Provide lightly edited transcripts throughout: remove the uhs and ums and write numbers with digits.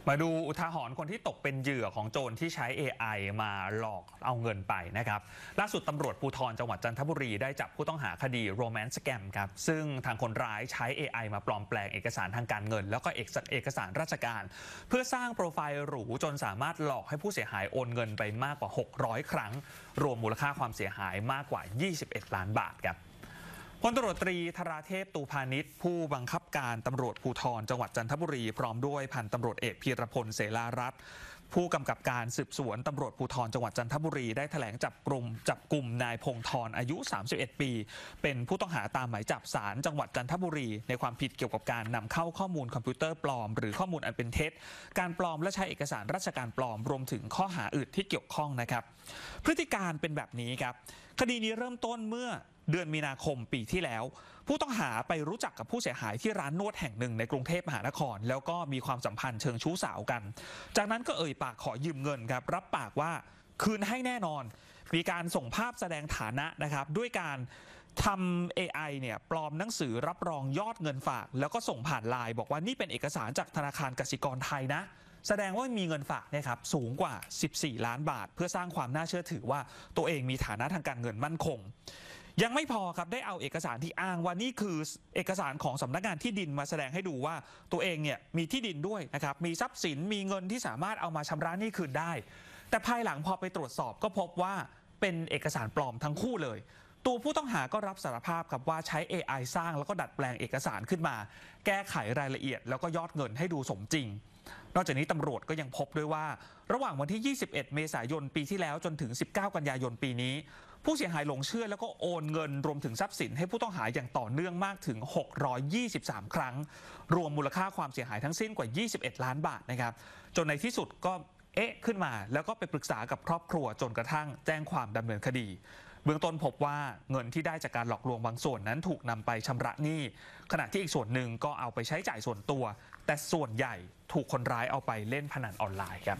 มาดูอุทาหรณ์คนที่ตกเป็นเหยื่อของโจรที่ใช้ AI มาหลอกเอาเงินไปนะครับล่าสุดตำรวจภูธรจังหวัดจันทบุรีได้จับผู้ต้องหาคดีโรแมนต์สแกมครับซึ่งทางคนร้ายใช้ AI มาปลอมแปลงเอกสารทางการเงินแล้วก็เอกสารราชการเพื่อสร้างโปรไฟล์หรูจนสามารถหลอกให้ผู้เสียหายโอนเงินไปมากกว่า600ครั้งรวมมูลค่าความเสียหายมากกว่า21ล้านบาทครับพลตำรวจตรีธราเทพตูพานิชผู้บังคับการตำรวจภูธรจังหวัดจันทบุรีพร้อมด้วยพันตำรวจเอกพีรพลเสลารัตน์ผู้กำกับการสืบสวนตำรวจภูธรจังหวัดจันทบุรีได้แถลงจับกลุ่มนายพงธรอายุ31ปีเป็นผู้ต้องหาตามหมายจับศาลจังหวัดจันทบุรีในความผิดเกี่ยวกับการนำเข้าข้อมูลคอมพิวเตอร์ปลอมหรือข้อมูลอันเป็นเท็จการปลอมและใช้เอกสารราชการปลอมรวมถึงข้อหาอื่นที่เกี่ยวข้องนะครับพฤติการเป็นแบบนี้ครับคดีนี้เริ่มต้นเมื่อเดือนมีนาคมปีที่แล้วผู้ต้องหาไปรู้จักกับผู้เสียหายที่ร้านนวดแห่งหนึ่งในกรุงเทพมหานครแล้วก็มีความสัมพันธ์เชิงชู้สาวกันจากนั้นก็เอ่ยปากขอยืมเงินครับรับปากว่าคืนให้แน่นอนมีการส่งภาพแสดงฐานะนะครับด้วยการทำ AI เนี่ยปลอมหนังสือรับรองยอดเงินฝากแล้วก็ส่งผ่านไลน์บอกว่านี่เป็นเอกสารจากธนาคารกสิกรไทยนะแสดงว่ามีเงินฝากเนี่ยครับสูงกว่า14ล้านบาทเพื่อสร้างความน่าเชื่อถือว่าตัวเองมีฐานะทางการเงินมั่นคงยังไม่พอครับได้เอาเอกสารที่อ้างว่านี่คือเอกสารของสำนักงานที่ดินมาแสดงให้ดูว่าตัวเองเนี่ยมีที่ดินด้วยนะครับมีทรัพย์สินมีเงินที่สามารถเอามาชำระหนี้คืนได้แต่ภายหลังพอไปตรวจสอบก็พบว่าเป็นเอกสารปลอมทั้งคู่เลยตัวผู้ต้องหาก็รับสารภาพครับว่าใช้ AI สร้างแล้วก็ดัดแปลงเอกสารขึ้นมาแก้ไขรายละเอียดแล้วก็ยอดเงินให้ดูสมจริงนอกจากนี้ตำรวจก็ยังพบด้วยว่าระหว่างวันที่21เมษายนปีที่แล้วจนถึง19กันยายนปีนี้ผู้เสียหายหลงเชื่อแล้วก็โอนเงินรวมถึงทรัพย์สินให้ผู้ต้องหาอย่างต่อเนื่องมากถึง623ครั้งรวมมูลค่าความเสียหายทั้งสิ้นกว่า21ล้านบาทนะครับจนในที่สุดก็ขึ้นมาแล้วก็ไปปรึกษากับครอบครัวจนกระทั่งแจ้งความดำเนินคดีเบื้องต้นพบว่าเงินที่ได้จากการหลอกลวงบางส่วนนั้นถูกนำไปชำระหนี้ขณะที่อีกส่วนหนึ่งก็เอาไปใช้จ่ายส่วนตัวแต่ส่วนใหญ่ถูกคนร้ายเอาไปเล่นพนันออนไลน์ครับ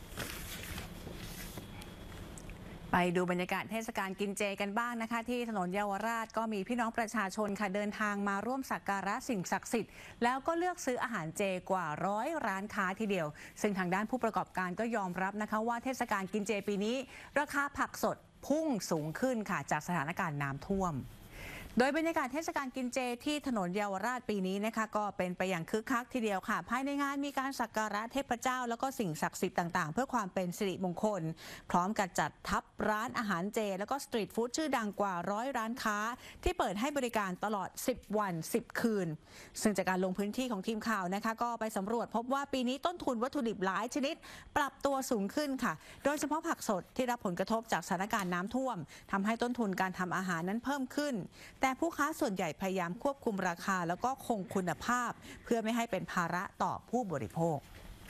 ไปดูบรรยากาศเทศกาลกินเจกันบ้างนะคะที่ถนนเยาวราชก็มีพี่น้องประชาชนค่ะเดินทางมาร่วมสักการะสิ่งศักดิ์สิทธิ์แล้วก็เลือกซื้ออาหารเจกว่า100ร้านค้าทีเดียวซึ่งทางด้านผู้ประกอบการก็ยอมรับนะคะว่าเทศกาลกินเจปีนี้ราคาผักสดพุ่งสูงขึ้นค่ะจากสถานการณ์น้ำท่วมโดยบรรยากาศเทศกาลกินเจที่ถนนเยาวราชปีนี้นะคะก็เป็นไปอย่างคึกคักทีเดียวค่ะภายในงานมีการสักการะเทพเจ้าแล้วก็สิ่งศักดิ์สิทธิ์ต่างๆเพื่อความเป็นสิริมงคลพร้อมกับจัดทับร้านอาหารเจแล้วก็สตรีทฟู้ดชื่อดังกว่า100ร้านค้าที่เปิดให้บริการตลอด10วัน10คืนซึ่งจากการลงพื้นที่ของทีมข่าวนะคะก็ไปสำรวจพบว่าปีนี้ต้นทุนวัตถุดิบหลายชนิดปรับตัวสูงขึ้นค่ะโดยเฉพาะผักสดที่รับผลกระทบจากสถานการณ์น้ำท่วมทำให้ต้นทุนการทำอาหารนั้นเพิ่มขึ้นแต่ผู้ค้าส่วนใหญ่พยายามควบคุมราคาแล้วก็คงคุณภาพเพื่อไม่ให้เป็นภาระต่อผู้บริโภค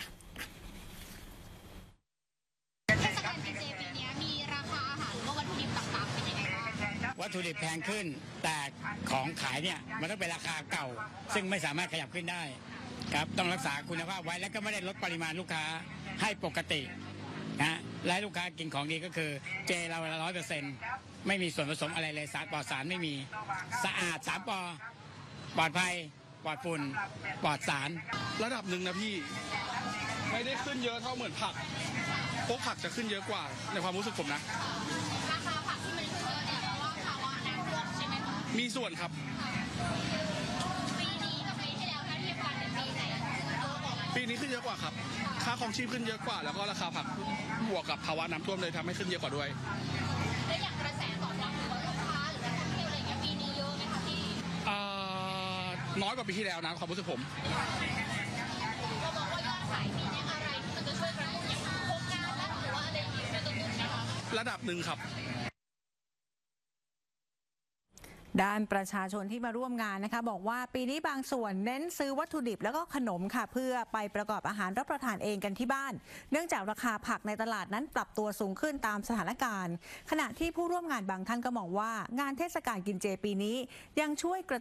เทศกาลกินเจปีนี้มีราคาอาหารหรือว่าวัตถุดิบต่างๆเป็นยังไงบ้างวัตถุดิบแพงขึ้นแต่ของขายเนี่ยมันต้องเป็นราคาเก่าซึ่งไม่สามารถขยับขึ้นได้ครับต้องรักษาคุณภาพไว้และก็ไม่ได้ลดปริมาณลูกค้าให้ปกตินะและลูกค้ากินของดีก็คือเจเรา100%ไม่มีส่วนผสมอะไรเลยสารปลอดสารไม่มีสะอาด3 ปอปลอดภัยปลอดฝุ่นปลอดสารระดับหนึ่งนะพี่ไม่ได้ขึ้นเยอะเท่าเหมือนผักพวกผักจะขึ้นเยอะกว่าในความรู้สึกผมนะราคาผักที่มันขึ้นเยอะเนี่ยเพราะว่าภาวะน้ำท่วมใช่ไหมคะมีส่วนครับปีนี้กับปีที่แล้วถ้าเทียบกันในปีไหนปีนี้ขึ้นเยอะกว่าครับค่าครองชีพขึ้นเยอะกว่าแล้วก็ราคาผักบวกกับภาวะน้ำท่วมเลยทำให้ขึ้นเยอะกว่าด้วยและอย่างกระแสตอบรับหรือว่าลูกค้าหรือนักท่องเที่ยวอะไรอย่างเงี้ยปีนี้เยอะไหมคะพี่น้อยกว่าปีที่แล้วนะความรู้สึกผมเราบอกว่ายอดขายปีนี้อะไรที่มันจะช่วยกระตุ้นอย่างโครงการและหรือว่าอะไรอย่างเงี้ยช่วยกระตุ้นนะคะระดับหนึ่งครับด้านประชาชนที่มาร่วมงานนะคะบอกว่าปีนี้บางส่วนเน้นซื้อวัตถุดิบแล้วก็ขนมค่ะเพื่อไปประกอบอาหารรับประทานเองกันที่บ้านเนื่องจากราคาผักในตลาดนั้นปรับตัวสูงขึ้นตามสถานการณ์ขณะที่ผู้ร่วมงานบางท่านก็มองว่างานเทศกาลกินเจปีนี้ยังช่วยกระ